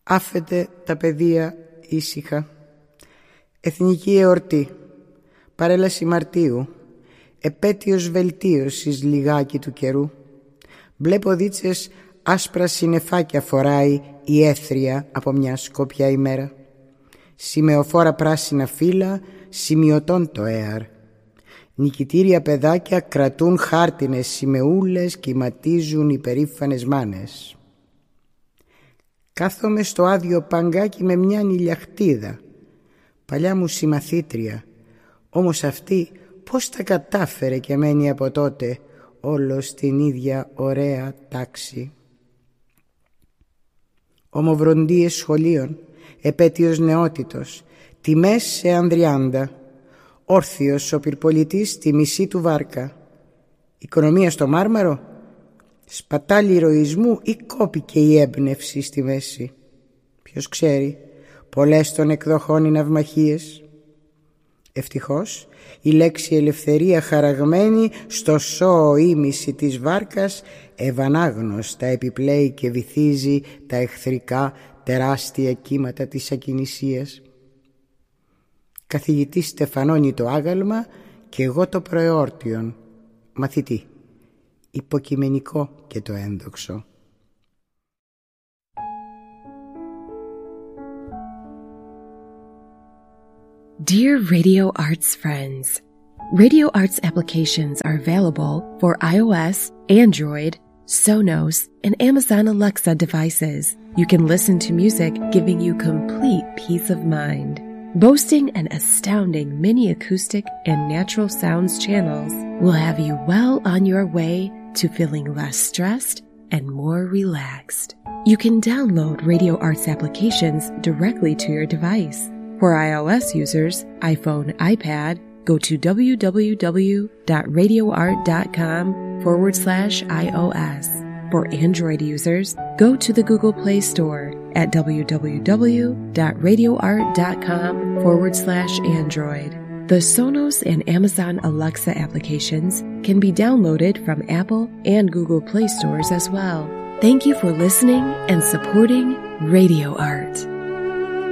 Άφετε τα παιδεία ήσυχα. Εθνική εορτή, παρέλαση Μαρτίου, επέτειος βελτίωσης λιγάκι του καιρού. Μπλε ποδίτσες άσπρα συννεφάκια φοράει η έθρια από μια σκόπια ημέρα. Σημεοφόρα πράσινα φύλλα σημειωτών το έαρ. Νικητήρια παιδάκια κρατούν χάρτινες σημεούλες, κυματίζουν υπερήφανες μάνες. Κάθομαι στο άδειο παγκάκι με μια νηλιαχτίδα, παλιά μου συμμαθήτρια, όμως αυτή πώς τα κατάφερε και μένει από τότε όλο στην ίδια ωραία τάξη. Ομοβροντίες σχολείων, επέτειος νεότητος, τιμές σε ανδριάντα, όρθιος ο πυρπολιτής στη μισή του βάρκα. Οικονομία στο Μάρμαρο, σπατάλη ηρωισμού ή κόπηκε η έμπνευση στη μέση. Ποιος ξέρει, πολλές των εκδοχών οι ναυμαχίες. Ευτυχώς η λέξη ελευθερία χαραγμένη στο σώο ήμιση της βάρκας ευανάγνωστα επιπλέει και βυθίζει τα εχθρικά τεράστια κύματα της ακινησίας. Καθηγητής στεφανώνει το άγαλμα και εγώ το προεόρτιον. Μαθητή, υποκειμενικό και το ένδοξο. Dear Radio Arts friends, Radio Arts applications are available for iOS, Android, Sonos, and Amazon Alexa devices. You can listen to music giving you complete peace of mind. Boasting an astounding mini acoustic and natural sounds channels will have you well on your way to feeling less stressed and more relaxed. You can download Radio Arts applications directly to your device. For iOS users, iPhone, iPad, go to www.radioart.com/iOS. For Android users, go to the Google Play Store at www.radioart.com/Android. The Sonos and Amazon Alexa applications can be downloaded from Apple and Google Play stores as well. Thank you for listening and supporting Radio Art.